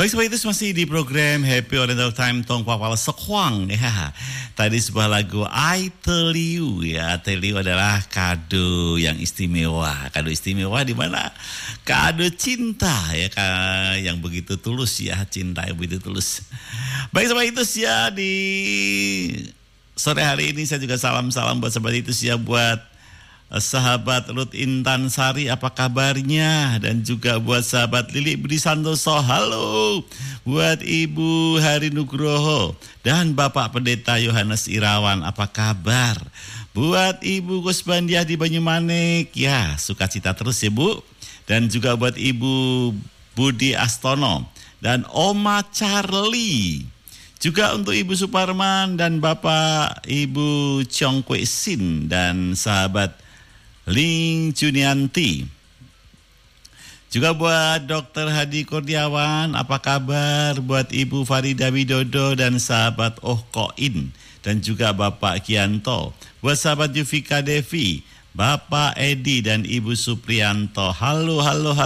Baik, sobat itu masih di program Happy Oriental Time Tong Papal Sekwang ya. Tadi sebuah lagu I Tell You ya. Tell You adalah kado yang istimewa. Kado istimewa di mana? Kado cinta ya, yang begitu tulus ya, cinta yang begitu tulus. Baik, sobat itu ya, di sore hari ini saya juga salam-salam buat sobat itu ya, buat sahabat Ruth Intan Sari, apa kabarnya? Dan juga buat sahabat Lili Budi Santoso, halo. Buat Ibu Hari Nugroho dan Bapak Pendeta Yohanes Irawan, apa kabar? Buat Ibu Kusbandiah di Banyumanik, ya sukacita terus ya Bu. Dan juga buat Ibu Budi Astono dan Oma Charlie. Juga untuk Ibu Suparman dan Bapak Ibu Chong Kwe Sin dan sahabat Ling Junianti. Juga buat Dr. Hadi Kurniawan, apa kabar? Buat Ibu Farida Widodo dan sahabat Oh Koin. Dan juga Bapak Kianto. Buat sahabat Yuvika Devi, Bapak Edi dan Ibu Supriyanto. Halo.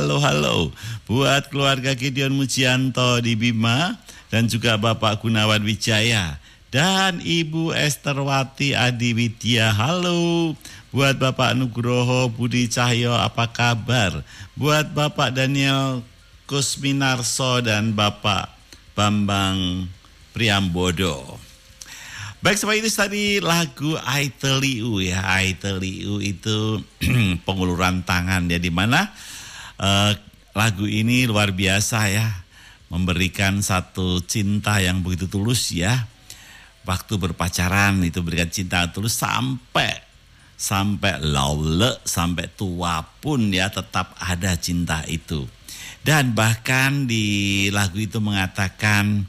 Buat keluarga Gideon Mujianto di Bima. Dan juga Bapak Gunawan Wijaya. Dan Ibu Esterwati Adiwidya, halo. Buat Bapak Nugroho Budi Cahyo, apa kabar? Buat Bapak Daniel Kusminarso dan Bapak Bambang Priambodo. Baik, seperti itu tadi lagu I Tell You ya. I Tell You itu penguluran tangan ya, dimana lagu ini luar biasa ya, memberikan satu cinta yang begitu tulus ya. Waktu berpacaran itu berikan cinta tulus sampai laule, sampai tua pun ya tetap ada cinta itu. Dan bahkan di lagu itu mengatakan,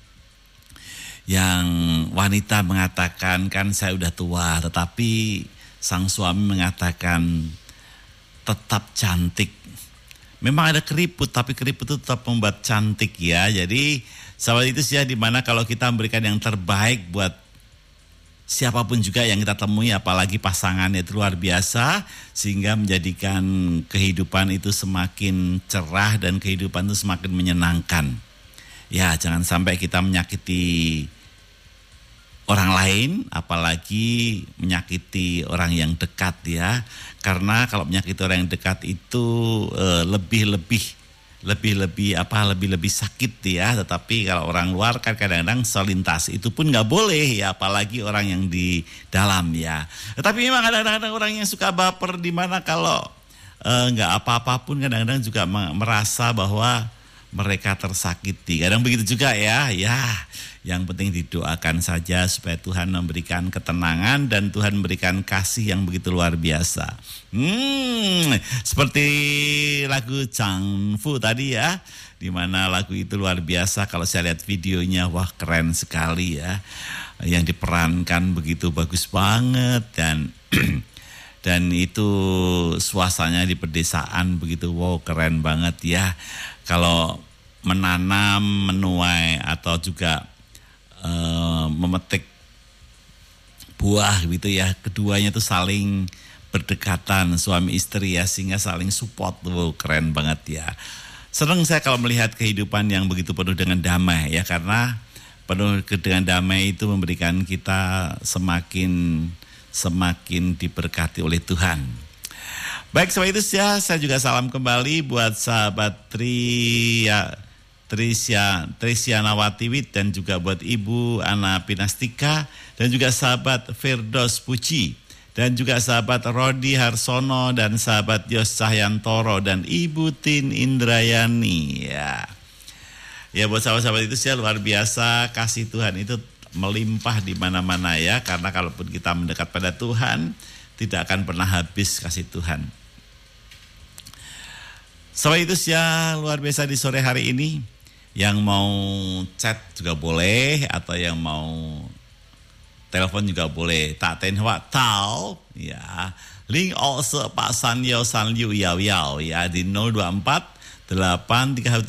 yang wanita mengatakan, kan saya udah tua, tetapi sang suami mengatakan tetap cantik. Memang ada keriput, tapi keriput itu tetap membuat cantik ya. Jadi sahabat itu sih ya, dimana kalau kita memberikan yang terbaik buat siapapun juga yang kita temui, apalagi pasangannya itu luar biasa, sehingga menjadikan kehidupan itu semakin cerah dan kehidupan itu semakin menyenangkan. Ya, jangan sampai kita menyakiti orang lain, apalagi menyakiti orang yang dekat ya. Karena kalau menyakiti orang yang dekat itu lebih sakit ya. Tetapi kalau orang luar kan kadang-kadang selintas, itu pun nggak boleh ya, apalagi orang yang di dalam ya. Tetapi memang kadang-kadang orang yang suka baper, di mana kalau nggak apa-apa pun kadang-kadang juga merasa bahwa mereka tersakiti. Kadang begitu juga ya. Yang penting didoakan saja supaya Tuhan memberikan ketenangan dan Tuhan memberikan kasih yang begitu luar biasa. Seperti lagu Changfu tadi ya, di mana lagu itu luar biasa. Kalau saya lihat videonya, wah keren sekali ya. Yang diperankan begitu bagus banget, dan itu suasananya di pedesaan begitu, wow keren banget ya. Kalau menanam, menuai atau juga memetik buah gitu ya, keduanya tuh saling berdekatan, suami istri ya, sehingga saling support. Wow, keren banget ya. Senang saya kalau melihat kehidupan yang begitu penuh dengan damai ya, karena penuh dengan damai itu memberikan kita semakin diberkati oleh Tuhan. Baik, seperti itu ya, saya juga salam kembali buat sahabat Trisyana Wit, dan juga buat Ibu Ana Pinastika, dan juga sahabat Firdos Puji, dan juga sahabat Rodi Harsono, dan sahabat Yos Cahyantoro, dan Ibu Tin Indrayani ya. Ya, buat sahabat-sahabat itu sih luar biasa, kasih Tuhan itu melimpah di mana-mana ya, karena kalaupun kita mendekat pada Tuhan, tidak akan pernah habis kasih Tuhan. Sahabat itu sih luar biasa di sore hari ini. Yang mau chat juga boleh, atau yang mau telepon juga boleh. Tak ten hua tau ya. Link also Pak Sanyo Sanliu Yao ya di 024 8